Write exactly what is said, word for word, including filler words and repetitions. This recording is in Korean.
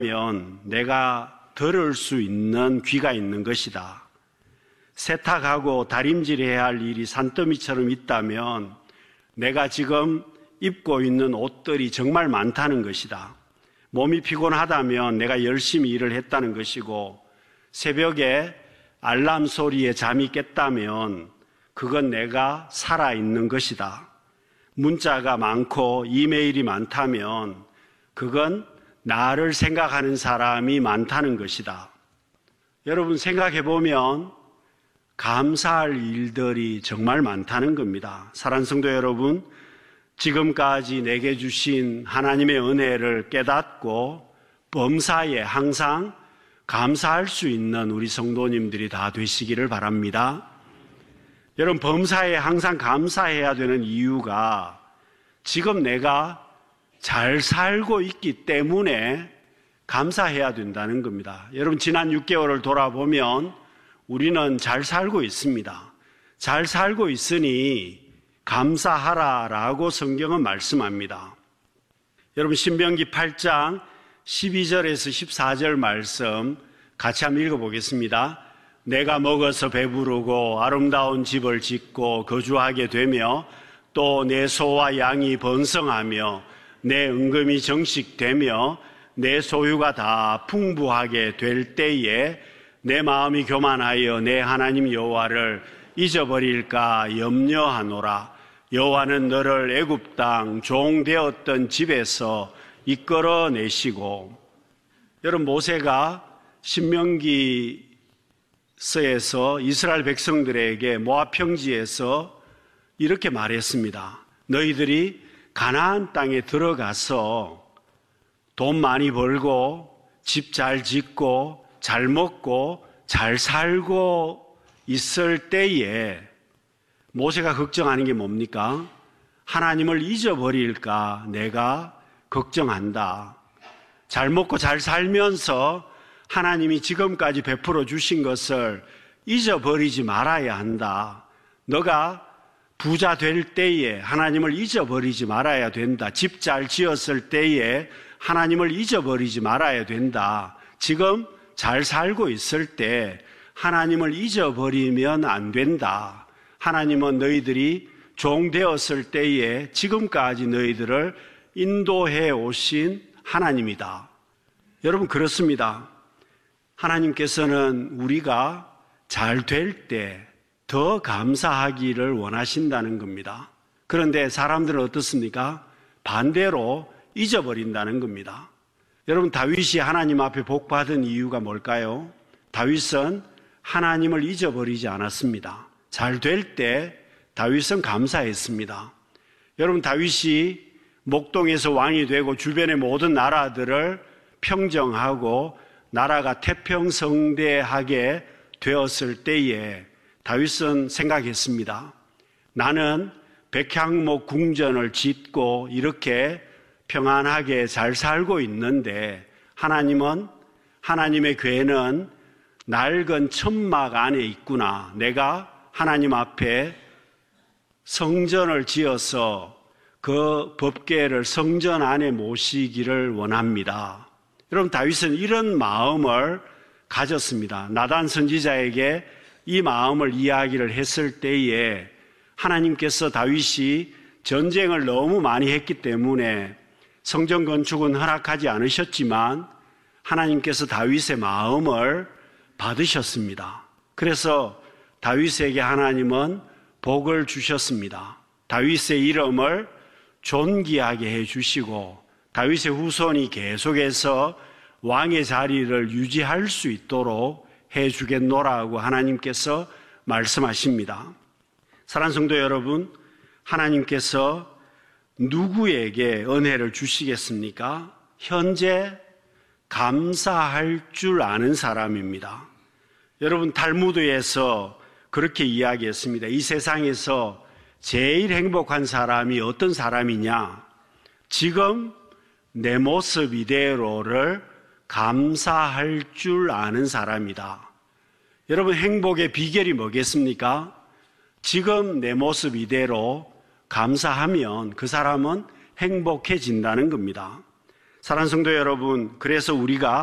면 내가 들을 수 있는 귀가 있는 것이다. 세탁하고 다림질해야 할 일이 산더미처럼 있다면 내가 지금 입고 있는 옷들이 정말 많다는 것이다. 몸이 피곤하다면 내가 열심히 일을 했다는 것이고, 새벽에 알람 소리에 잠이 깼다면 그건 내가 살아있는 것이다. 문자가 많고 이메일이 많다면 그건 나를 생각하는 사람이 많다는 것이다. 여러분, 생각해 보면 감사할 일들이 정말 많다는 겁니다. 사랑하는 성도 여러분, 지금까지 내게 주신 하나님의 은혜를 깨닫고 범사에 항상 감사할 수 있는 우리 성도님들이 다 되시기를 바랍니다. 여러분, 범사에 항상 감사해야 되는 이유가 지금 내가 잘 살고 있기 때문에 감사해야 된다는 겁니다. 여러분, 지난 육 개월을 돌아보면 우리는 잘 살고 있습니다. 잘 살고 있으니 감사하라라고 성경은 말씀합니다. 여러분, 신명기 팔 장 십이 절에서 십사 절 말씀 같이 한번 읽어보겠습니다. 내가 먹어서 배부르고 아름다운 집을 짓고 거주하게 되며 또 내 소와 양이 번성하며 내 은금이 정식되며 내 소유가 다 풍부하게 될 때에 내 마음이 교만하여 내 하나님 여호와를 잊어버릴까 염려하노라. 여호와는 너를 애굽 땅 종되었던 집에서 이끌어내시고. 여러분, 모세가 신명기서에서 이스라엘 백성들에게 모압 평지에서 이렇게 말했습니다. 너희들이 가나안 땅에 들어가서 돈 많이 벌고 집 잘 짓고 잘 먹고 잘 살고 있을 때에 모세가 걱정하는 게 뭡니까? 하나님을 잊어버릴까 내가 걱정한다. 잘 먹고 잘 살면서 하나님이 지금까지 베풀어 주신 것을 잊어버리지 말아야 한다. 너가 부자 될 때에 하나님을 잊어버리지 말아야 된다. 집 잘 지었을 때에 하나님을 잊어버리지 말아야 된다. 지금 잘 살고 있을 때 하나님을 잊어버리면 안 된다. 하나님은 너희들이 종 되었을 때에 지금까지 너희들을 인도해 오신 하나님이다. 여러분, 그렇습니다. 하나님께서는 우리가 잘 될 때 더 감사하기를 원하신다는 겁니다. 그런데 사람들은 어떻습니까? 반대로 잊어버린다는 겁니다. 여러분, 다윗이 하나님 앞에 복받은 이유가 뭘까요? 다윗은 하나님을 잊어버리지 않았습니다. 잘 될 때 다윗은 감사했습니다. 여러분, 다윗이 목동에서 왕이 되고 주변의 모든 나라들을 평정하고 나라가 태평성대하게 되었을 때에 다윗은 생각했습니다. 나는 백향목 궁전을 짓고 이렇게 평안하게 잘 살고 있는데 하나님은, 하나님의 궤는 낡은 천막 안에 있구나. 내가 하나님 앞에 성전을 지어서 그 법궤를 성전 안에 모시기를 원합니다. 여러분, 다윗은 이런 마음을 가졌습니다. 나단 선지자에게 이 마음을 이야기를 했을 때에 하나님께서 다윗이 전쟁을 너무 많이 했기 때문에 성전 건축은 허락하지 않으셨지만 하나님께서 다윗의 마음을 받으셨습니다. 그래서 다윗에게 하나님은 복을 주셨습니다. 다윗의 이름을 존귀하게 해주시고 다윗의 후손이 계속해서 왕의 자리를 유지할 수 있도록 해주겠노라고 하나님께서 말씀하십니다. 사랑하는 성도 여러분, 하나님께서 누구에게 은혜를 주시겠습니까? 현재 감사할 줄 아는 사람입니다. 여러분, 탈무드에서 그렇게 이야기했습니다. 이 세상에서 제일 행복한 사람이 어떤 사람이냐? 지금 내 모습 이대로를 감사할 줄 아는 사람이다. 여러분, 행복의 비결이 뭐겠습니까? 지금 내 모습 이대로 감사하면 그 사람은 행복해진다는 겁니다. 사랑하는 성도 여러분, 그래서 우리가